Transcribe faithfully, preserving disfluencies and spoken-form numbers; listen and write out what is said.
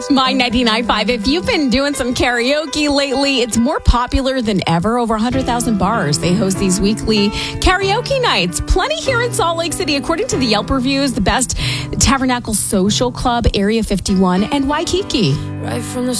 My ninety-nine point five. If you've been doing some karaoke lately, it's more popular than ever. Over one hundred thousand bars. They host these weekly karaoke nights. Plenty here in Salt Lake City. According to the Yelp reviews, the best Tabernacle Social Club, Area fifty-one, and Waikiki. Right from the